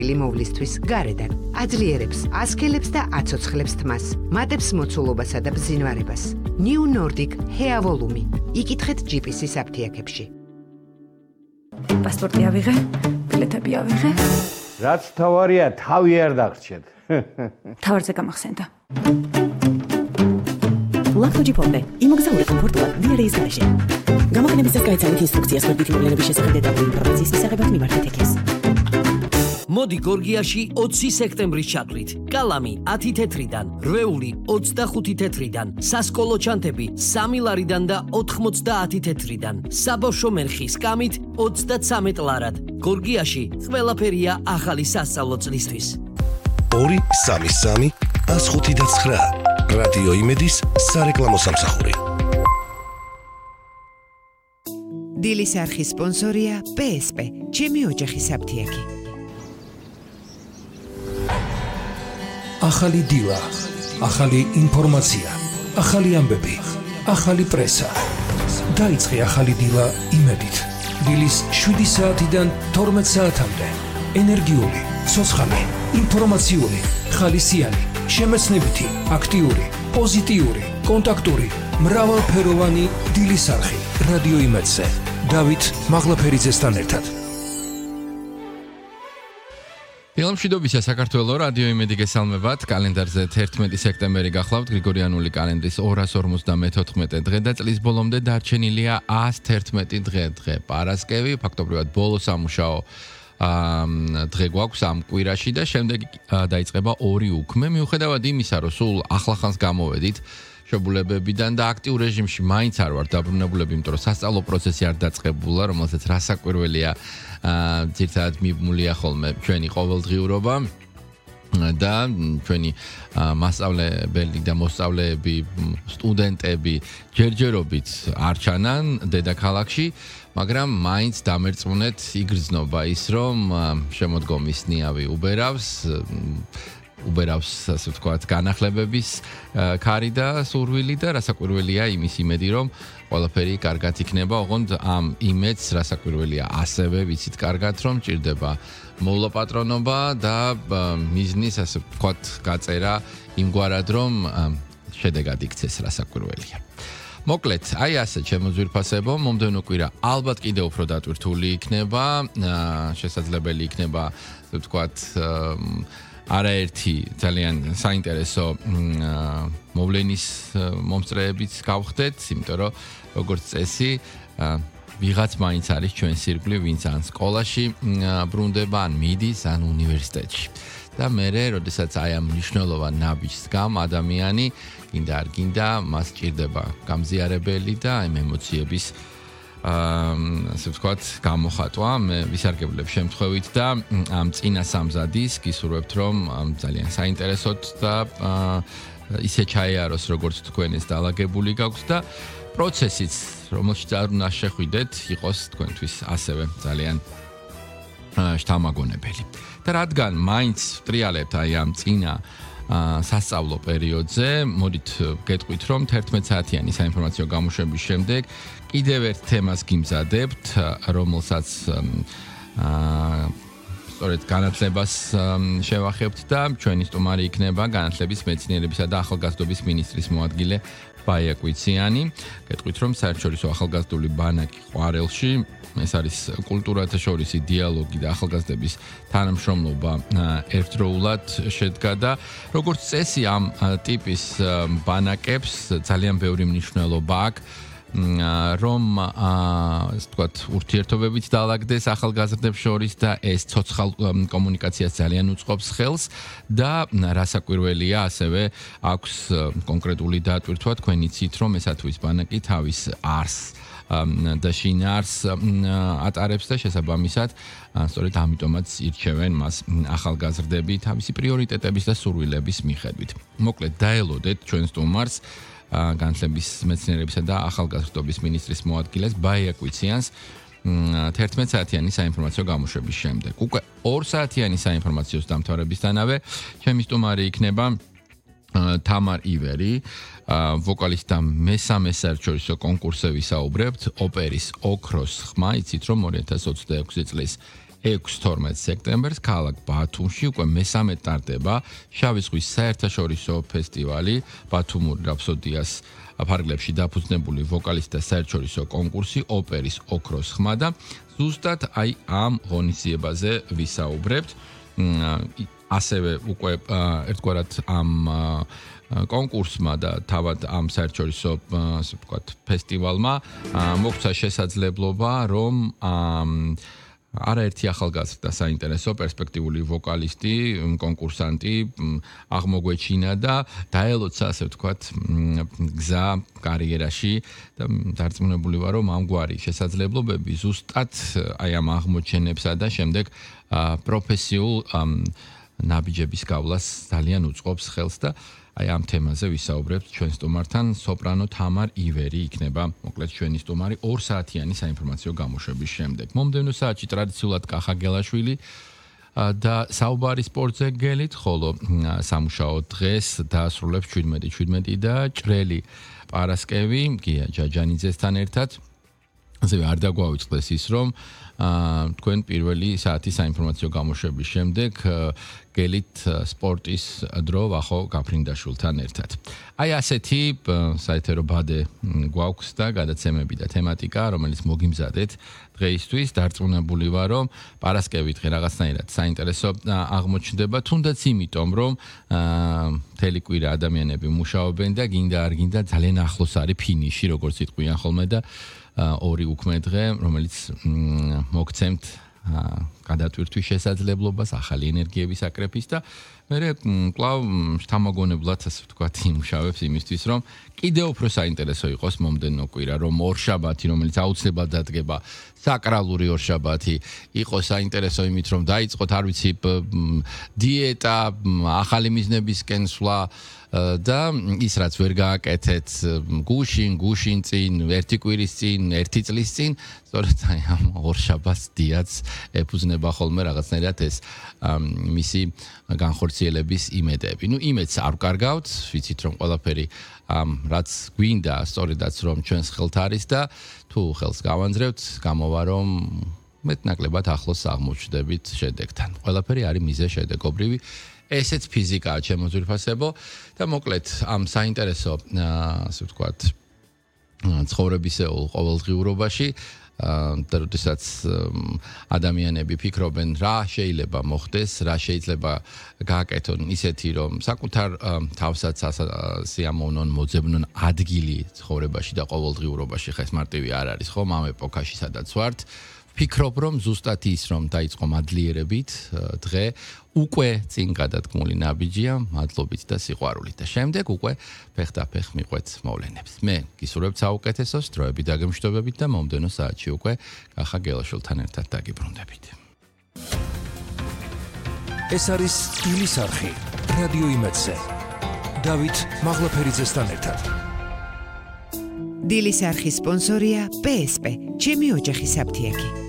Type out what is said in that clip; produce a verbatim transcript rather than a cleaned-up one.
მოვლისთვის გარედან, აძლიერებს, ასქელებს და აცოცხლებს თმას, მატებს მოცულობასა და ბზინვარებას. New Nordic Hair Volume. იკითხეთ ჯი პი სის აფთიაქებში. პასპორტი ავიღე, ბილეთები ავიღე. რაც თავარია, თავი არ დაგრჩეთ. თავარზე გამახსენდა. ლაქთოჯი ფონდე, იმოგზაური კომფორტულად დიარეის გარეშე. გამოყენებისას გაიცანით ინსტრუქციას გვერდითი მოვლენების შესახებ დეტალური ინფორმაციის მისაღებად მიმართეთ ექეს. მოდი გორგიაში ოცი სექტემბრის ჩათვლით. კალამი ათი თეთრიდან, რვეული ოცდახუთი თეთრიდან, სასკოლო ჩანთები სამი ლარიდან და ოთხმოცდაათი თეთრიდან. საბავშვო მერხი სკამით ოცდაცამეტ ლარად. გორგიაში ყველაფერია ახალი სასწავლო წლისთვის. ორი სამი სამი ას ხუთი და ცხრა. რადიო იმედის სარეკლამო სამსახური. დილის არხის სპონსორია პე ეს პე, ჩემი ოჯახის აფთიაქი. ახალი დილა, ახალი ინფორმაცია, ახალი ამბები, ახალი პრესა. დაიწყე ახალი დილა იმედით. დილის შვიდი საათიდან თორმეტ საათამდე. ენერგიული, ცოცხალი, ინფორმაციული, ხალისიანი, შემეცნებითი, აქტიური, პოზიტიური, კონტაქტური, მრავალფეროვანი დილის არხი. რადიო იმედზე. დავით მაღლაფერიძესთან ერთად. დილამშვიდობისა საქართველო რადიო იმედი გესალმებათ. კალენდარზე თერთმეტი სექტემბერი გახლავთ. გრიგორიანული კალენდრის ორას ორმოცდამეთოთხმეტე დღე და წლის ბოლომდე დარჩენილია ას თერთმეტი დღე. დღე პარასკევი, ფაქტობრივად ბოლო სამუშაო დღე გვაქვს ამ კვირაში და შემდეგ დაიწყება ორი უქმე. მიუხედავად იმისა, რომ სულ ახლახანს გამოვედით შებულებებიდან და აქტიურ რეჟიმში მაინც არ ვარ დაბრუნებულები, იმიტომ რომ სასწავლო პროცესი არ დაწყებულა, რომელსაც რასაკვირველია ძირითადად მიბმულია ხოლმე ჩვენი ყოველდღიურობა და ჩვენი მასწავლებელი და მოსწავლეები, სტუდენტები ჯერჯერობით არ ჩანან დედაქალაქში, მაგრამ მაინც დამერწმუნეთ იგრძნობა ის, რომ შემოდგომის ნიავი უბერავს უბერავს, ასე ვთქვათ, განახლებების ქარი და სურვილი და რასაკვირველია იმის იმედი, რომ ყველაფერი კარგად იქნება, ოღონდ ამ იმედს რასაკვირველია ასევე ვიცით კარგად, რომ ჭირდება მოლაპატრონობა და მიზნის, ასე ვთქვათ, გაწერა იმგვარად, რომ შედეგად იქცეს რასაკვირველია. მოკლედ, აი ასე ჩემო ძვირფასებო, მომდევნო კვირა ალბათ კიდევ უფრო დატვირთული იქნება, შესაძლებელი იქნება, ასე ვთქვათ, არაერთი ძალიან საინტერესო მოვლენის მომსწრეებიც გავხდეთ, იმიტომ რომ როგორც წესი, ვიღაც მაინც არის ჩვენ სირგვლი, ვინც ან სკოლაში ბრუნდება, ან მიდის, ან უნივერსიტეტში. და მერე, როდესაც აი ამ მნიშვნელოვან ნაბიჯს გამ ადამიანი, გინდა არ გინდა, მას ჭირდება გამზიარებელი და აი ემოციების ასე ვთქვათ, გამოხატვა. მე ვისარგებლებ შემთხვევით და ამ წინა სამზადის გისურვებთ, რომ ძალიან საინტერესოთ და ისე ჩაეაროს, როგორც თქვენ ეს დალაგებული გაქვთ და პროცესიც, რომელშიც არ უნდა შეხვიდეთ, იყოს თქვენთვის ასევე ძალიან შთამაგონებელი. და რადგან მაინც ვტრიალებთ აი ამ წინა სასწავლო პერიოდზე, მოდით გეტყვით, რომ თერთმეტ საათიანი საინფორმაციო გამოშვების შემდეგ კიდევ ერთ თემას გიმზადებთ, რომელსაც სწორედ განათლებას შევახებთ და ჩვენი სტუმარი იქნება განათლების, მეცნიერებისა და ახალგაზრდობის მინისტრის მოადგილე ბაია კვიციანი. გეტყვით, რომ საერთაშორისო ახალგაზრდული ბანაკი ყვარელში, ეს არის კულტურათა შორისი დიალოგი და ახალგაზრდების თანამშრომლობა ერთდროულად შედგა და როგორც წესი ამ ტიპის ბანაკებს ძალიან ბევრი მნიშვნელობა აქვს, რომ ასე ვთქვათ, ურთიერთობებით დაალაგდეს ახალგაზრდებს შორის და ეს ცოცხალ კომუნიკაციას ძალიან უწყობს ხელს და რასაკვირველია ასევე აქვს კონკრეტული დატვირთვა, თქვენ იცით, რომ ესათვის ბანაკი თავის არს და შინაარს ატარებს და შესაბამისად სწორედ ამიტომაც ირჩევენ მას ახალგაზრდები თავისი პრიორიტეტების და სურვილების მიხედვით. მოკლედ დაელოდეთ ჩვენ სტუმარს განათლების, მეცნიერებისა და ახალგაზრდობის მინისტრის მოადგილეს ბაია კვიციანს თერთმეტ საათიანი საინფორმაციო გამოშვების შემდეგ. უკვე ორ საათიანი საინფორმაციო დამთავრებისთანავე ჩემი სტუმარი იქნება თამარ ივერი, ვოკალისტი და მესამე საერთაშორისო კონკურსზე ვისაუბრებთ ოპერის ოქროს ხმა. იცით, რომ ორი ათას ოცდაექვსი წლის ექვსი თორმეტ სექტემბერს ქალაქ ბათუმში უკვე მესამე ტარდება შავი ზღვის საერთაშორისო ფესტივალი ბათუმური რაფსოდიას ფარგლებში დაფუძნებული ვოკალისტთა საერთაშორისო კონკურსი ოპერის ოქროს ხმა და ზუსტად აი ამ ღონისძიებაზე ვისაუბრებთ. ასევე უკვე ერთგვარად ამ კონკურსმა და თავად ამ საერთაშორისო ასე ვთქვათ ფესტივალმა მოგცა შესაძლებლობა რომ არაერთი ახალგაზრდა საინტერესო პერსპექტიული ვოკალისტი, კონკურსანტი აღმოგვეჩინა და დაელოცა ასე ვთქვათ გზა კარიერაში და დარწმუნებული ვარ რომ ამგვარი შესაძლებლობები ზუსტად აი ამ აღმოჩენებსა და შემდეგ პროფესიულ ნაბიჯების გავლას ძალიან უწყობს ხელს და აი ამ თემაზე ვისაუბრებთ ჩვენ სტუმართან სოპრანო თამარ ივერი იქნება მოკლედ ჩვენი სტუმარი ორ საათიანი საინფორმაციო გამოშვების შემდეგ. მომდევნო საათში ტრადიციულად კახა გელაშვილი და საუბარი სპორტზე გელით, ხოლო სამუშაო დღეს დაასრულებს შვიდმეტი შვიდმეტი და ჭრელი პარასკევი გია ჯაჯანიძესთან ერთად. ასევე არ დაგვაუწყდეს ის რომ თქვენ პირველი საათის საინფორმაციო გამოშვების შემდეგ გელით სპორტის დრო ვახო გაფრინდაშვილთან ერთად. აი ასეთი საეთერო ბადე გვაქვს და გადაცემები და თემატიკა, რომელიც მოგიმზადეთ დღეისთვის. დარწმუნებული ვარ, რომ პარასკევი დღე რაღაცნაირად საინტერესო აღმოჩნდება, თუნდაც იმიტომ, რომ მთელი კვირა ადამიანები მუშაობენ და გინდა არ გინდა ძალიან ახლოს არის ფინიში, როგორც იტყვიან ხოლმე და ორი უქმე დღე, რომელიც მოგცემთ გადატვირთვის შესაძლებლობას, ახალი ენერგიების აკრეფის და მე კვლავ შთამაგონებლად ასე ვთქვათ იმუშავებს იმისთვის, რომ კიდევ უფრო საინტერესო იყოს მომდევნო კვირა, რომ ორშაბათი, რომელიც აუცილებლად დადგება, საკრალური ორშაბათი, იყოს საინტერესო იმით, რომ დაიწყოთ, არ ვიცი, დიეტა, ახალი მიზნებისკენ სვლა და ის რაც ვერ გააკეთეთ გუშინ, გუშინ წინ, ერთი კვირის წინ, ერთი წლის წინ, სწორედ აი ამ ორშაბათს დიაც ეფუძნება ხოლმე რაღაცნაირად ეს მისი განხორციელების იმედები. ნუ იმედს არ ვკარგავთ, ვიცით რომ ყველაფერი რაც გვინდა, სწორედაც რომ ჩვენს ხელთ არის და თუ ხელს გავანძრევთ, გამოვა რომ მეტნაკლებად ახლოს აღმოჩნდებით შედეგთან. ყველაფერი არის მიზე შედეგობრივი. ესეც ფიზიკაა ჩემო ძვირფასებო და მოკლედ ამ საინტერესო ასე ვთქვათ ცხოვრებისეულ ყოველდღიურობაში და როდესაც ადამიანები ფიქრობენ რა შეიძლება მოხდეს, რა შეიძლება გააკეთონ ისეთი რომ საკუთარ თავსაც სიამოვნონ, მოძებნონ ადგილი ცხოვრებაში და ყოველდღიურობაში ხეს მარტივი არ არის ხო ამ ეპოქაში სადაც ვართ. ფიქრობ რომ ზუსტად ის რომ დაიწყო მადლიერებით დღე უკვე წინ გადადგმული ნაბიჯია მადლობით და სიყვარულით და შემდეგ უკვე ფეხდაფეხ მიყვეთ მოვლენებს. მე გისურვებთ საუკეთესოს, დროებით დაგემშვიდობებით და მომდევნო საათში უკვე კახა გელაშვილთან ერთად დაგიბრუნდებით. ეს არის სტილის არხი რადიო იმედზე. დავით მაღლაფერიძესთან ერთად. დილის არხის სპონსორია პე ეს პე, ჩემი ოჯახის აფთიაქი.